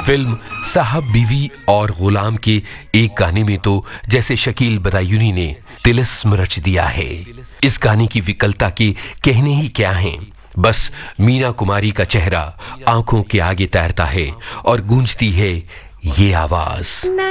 Film साहब बीवी और गुलाम के एक गाने में तो जैसे शकील बदायूनी ने तिलिस्म रच दिया है। इस गाने की विकलता के कहने ही क्या हैं। बस मीना कुमारी का चेहरा आंखों के आगे तैरता है और गूंजती है ये आवाज।